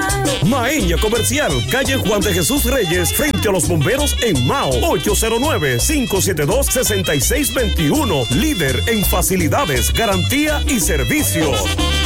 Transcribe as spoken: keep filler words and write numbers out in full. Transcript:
Maeña Comercial, calle Juan de Jesús Reyes, frente a los bomberos en Mao. ocho cero nueve, cinco siete dos, seis seis dos uno. Líder en facilidades, garantía y servicios.